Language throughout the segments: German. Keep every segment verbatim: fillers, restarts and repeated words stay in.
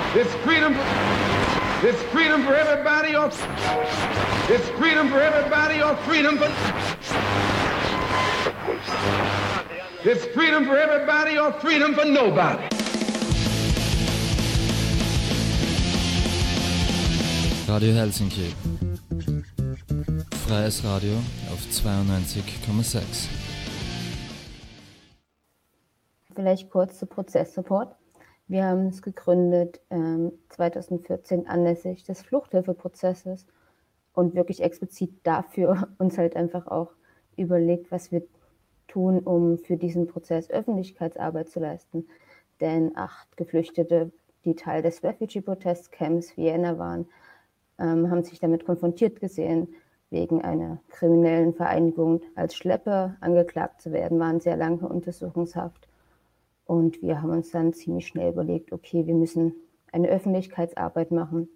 It's freedom. It's freedom for everybody or it's freedom for everybody or freedom for It's freedom for everybody or freedom for nobody. Radio Helsinki. Freies Radio auf zweiundneunzig Komma sechs. Vielleicht kurz zu Prozesssupport. Wir haben es gegründet ähm, zweitausendvierzehn anlässlich des Fluchthilfeprozesses und wirklich explizit dafür uns halt einfach auch überlegt, was wir tun, um für diesen Prozess Öffentlichkeitsarbeit zu leisten. Denn acht Geflüchtete, die Teil des Refugee-Protest-Camps Vienna waren, ähm, haben sich damit konfrontiert gesehen, wegen einer kriminellen Vereinigung als Schlepper angeklagt zu werden, waren sehr lange Untersuchungshaft. Und wir haben uns dann ziemlich schnell überlegt, okay, wir müssen eine Öffentlichkeitsarbeit machen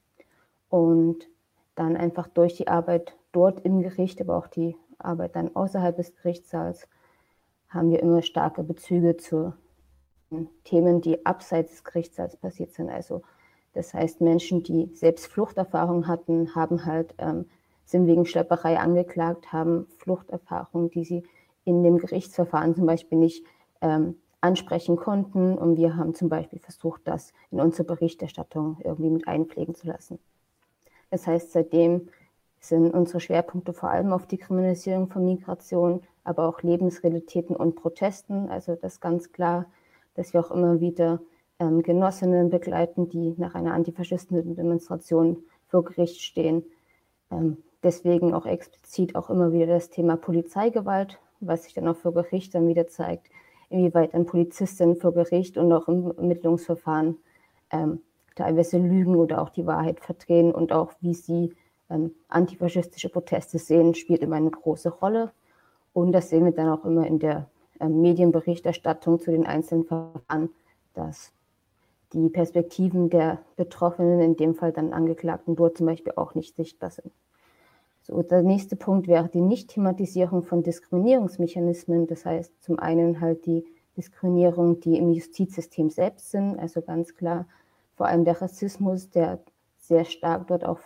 und dann einfach durch die Arbeit dort im Gericht, aber auch die Arbeit dann außerhalb des Gerichtssaals, haben wir immer starke Bezüge zu Themen, die abseits des Gerichtssaals passiert sind. Also das heißt, Menschen, die selbst Fluchterfahrung hatten, haben halt, ähm, sind wegen Schlepperei angeklagt, haben Fluchterfahrung, die sie in dem Gerichtsverfahren zum Beispiel nicht ähm, ansprechen konnten. Und wir haben zum Beispiel versucht, das in unsere Berichterstattung irgendwie mit einpflegen zu lassen. Das heißt, seitdem sind unsere Schwerpunkte vor allem auf die Kriminalisierung von Migration, aber auch Lebensrealitäten und Protesten. Also das ist ganz klar, dass wir auch immer wieder ähm, Genossinnen begleiten, die nach einer antifaschistischen Demonstration vor Gericht stehen. Ähm, deswegen auch explizit auch immer wieder das Thema Polizeigewalt, was sich dann auch vor Gericht dann wieder zeigt, inwieweit ein Polizistin vor Gericht und auch im Ermittlungsverfahren ähm, teilweise lügen oder auch die Wahrheit verdrehen und auch wie sie ähm, antifaschistische Proteste sehen, spielt immer eine große Rolle. Und das sehen wir dann auch immer in der ähm, Medienberichterstattung zu den einzelnen Verfahren, dass die Perspektiven der Betroffenen, in dem Fall dann Angeklagten, dort zum Beispiel auch nicht sichtbar sind. So, der nächste Punkt wäre die Nicht-Thematisierung von Diskriminierungsmechanismen. Das heißt zum einen halt die Diskriminierung, die im Justizsystem selbst sind, also ganz klar vor allem der Rassismus, der sehr stark dort auch